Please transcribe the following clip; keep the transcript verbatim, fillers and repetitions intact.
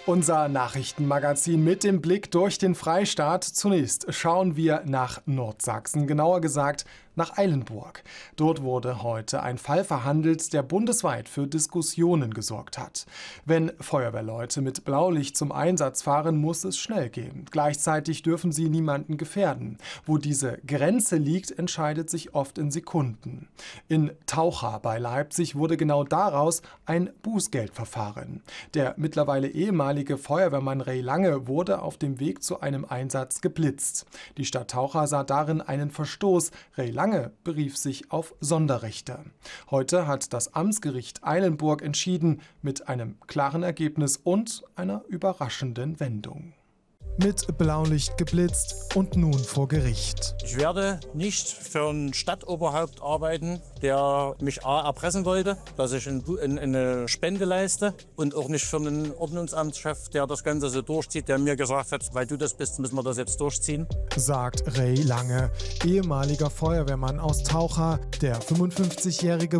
Unser Nachrichtenmagazin mit dem Blick durch den Freistaat. Zunächst schauen wir nach Nordsachsen, genauer gesagt nach Eilenburg. Dort wurde heute ein Fall verhandelt, der bundesweit für Diskussionen gesorgt hat. Wenn Feuerwehrleute mit Blaulicht zum Einsatz fahren, muss es schnell gehen. Gleichzeitig dürfen sie niemanden gefährden. Wo diese Grenze liegt, entscheidet sich oft in Sekunden. In Taucha bei Leipzig wurde genau daraus ein Bußgeldverfahren. Der mittlerweile ehemalige Feuerwehrmann Ray Lange wurde auf dem Weg zu einem Einsatz geblitzt. Die Stadt Taucha sah darin einen Verstoß. Ray Lange berief sich auf Sonderrechte. Heute hat das Amtsgericht Eilenburg entschieden, mit einem klaren Ergebnis und einer überraschenden Wendung. Mit Blaulicht geblitzt und nun vor Gericht. Ich werde nicht für ein Stadtoberhaupt arbeiten, der mich A erpressen wollte, dass ich in, in, eine Spende leiste, und auch nicht für einen Ordnungsamtschef, der das Ganze so durchzieht, der mir gesagt hat, weil du das bist, müssen wir das jetzt durchziehen. Sagt Ray Lange, ehemaliger Feuerwehrmann aus Taucha. Der fünfundfünfzigjährige